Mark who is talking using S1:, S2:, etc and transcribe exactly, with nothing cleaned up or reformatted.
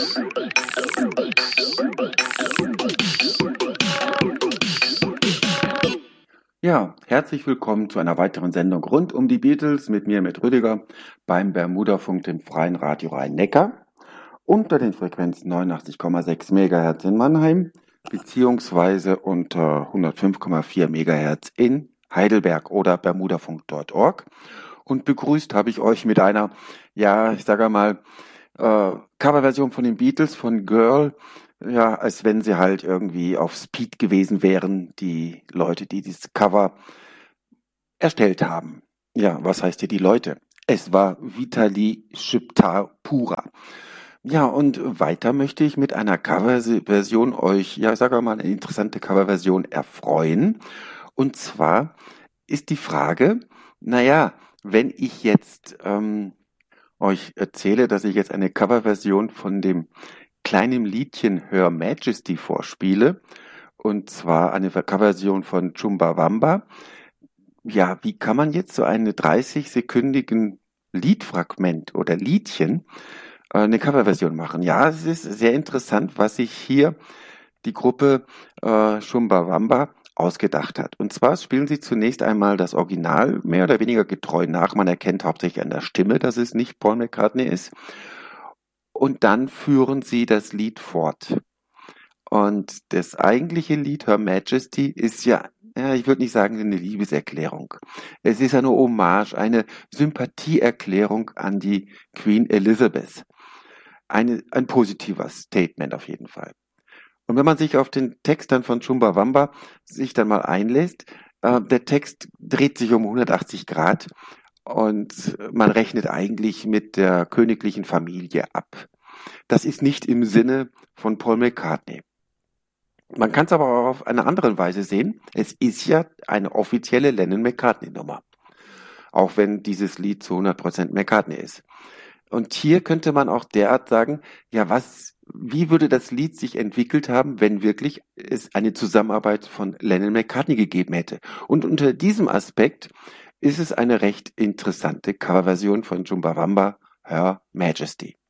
S1: Ja, herzlich willkommen zu einer weiteren Sendung rund um die Beatles mit mir, mit Rüdiger, beim Bermudafunk, dem freien Radio Rhein-Neckar, unter den Frequenzen neunundachtzig Komma sechs Megahertz in Mannheim, beziehungsweise unter hundertfünf Komma vier Megahertz in Heidelberg oder bermudafunk Punkt org. Und begrüßt habe ich euch mit einer, ja, ich sage mal, äh, Coverversion von den Beatles, von Girl, ja, als wenn sie halt irgendwie auf Speed gewesen wären, die Leute, die dieses Cover erstellt haben. Ja, was heißt hier die Leute? Es war Vitali Chibchar-Pura. Ja, und weiter möchte ich mit einer Coverversion euch, ja, ich sage mal, eine interessante Coverversion erfreuen. Und zwar ist die Frage, naja, wenn ich jetzt ähm, euch erzähle, dass ich jetzt eine Coverversion von dem kleinen Liedchen Her Majesty vorspiele, und zwar eine Coverversion von Chumbawamba. Ja, wie kann man jetzt so eine dreißig-sekündigen Liedfragment oder Liedchen äh, eine Coverversion machen? Ja, es ist sehr interessant, was sich hier die Gruppe äh, Chumbawamba ausgedacht hat. Und zwar spielen sie zunächst einmal das Original mehr oder weniger getreu nach. Man erkennt hauptsächlich an der Stimme, dass es nicht Paul McCartney ist. Und dann führen sie das Lied fort. Und das eigentliche Lied Her Majesty ist ja, ja ich würde nicht sagen, eine Liebeserklärung. Es ist eine Hommage, eine Sympathieerklärung an die Queen Elizabeth. Eine, ein positiver Statement auf jeden Fall. Und wenn man sich auf den Text dann von Chumbawamba sich dann mal einlässt, äh, der Text dreht sich um hundertachtzig Grad und man rechnet eigentlich mit der königlichen Familie ab. Das ist nicht im Sinne von Paul McCartney. Man kann es aber auch auf eine andere Weise sehen. Es ist ja eine offizielle Lennon-McCartney-Nummer. Auch wenn dieses Lied zu hundert Prozent McCartney ist. Und hier könnte man auch derart sagen, ja, was, wie würde das Lied sich entwickelt haben, wenn wirklich es eine Zusammenarbeit von Lennon McCartney gegeben hätte? Und unter diesem Aspekt ist es eine recht interessante Coverversion von Chumbawamba, Her Majesty.